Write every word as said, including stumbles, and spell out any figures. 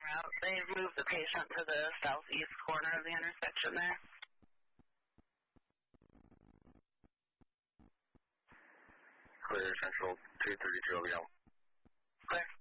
route. They moved the patient to the southeast corner of the intersection there. Clear, Central two thirty-two, over. Clear.